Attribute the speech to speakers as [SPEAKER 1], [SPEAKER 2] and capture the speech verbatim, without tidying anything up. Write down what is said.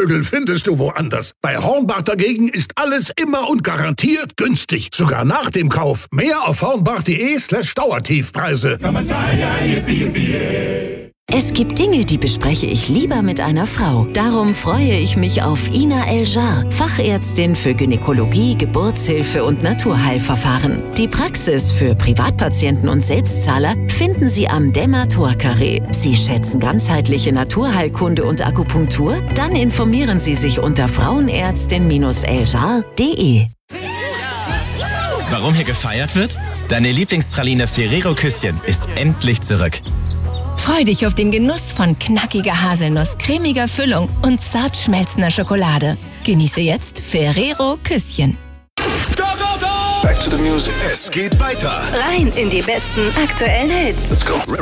[SPEAKER 1] Knudel findest du woanders. Bei Hornbach dagegen ist alles immer und garantiert günstig. Sogar nach dem Kauf. Mehr auf hornbach.de slash Dauertiefpreise.
[SPEAKER 2] Es gibt Dinge, die bespreche ich lieber mit einer Frau. Darum freue ich mich auf Ina El-Jar, Fachärztin für Gynäkologie, Geburtshilfe und Naturheilverfahren. Die Praxis für Privatpatienten und Selbstzahler finden Sie am Dämmer-Tor-Carré. Sie schätzen ganzheitliche Naturheilkunde und Akupunktur? Dann informieren Sie sich unter frauenärztin eljar punkt de.
[SPEAKER 3] Warum hier gefeiert wird? Deine Lieblingspraline Ferrero Küsschen ist endlich zurück.
[SPEAKER 4] Freu dich auf den Genuss von knackiger Haselnuss, cremiger Füllung und zart schmelzender Schokolade. Genieße jetzt Ferrero Küsschen.
[SPEAKER 5] Go, go, go! Back to the music. Es geht weiter.
[SPEAKER 6] Rein in die besten aktuellen Hits.
[SPEAKER 5] Let's go.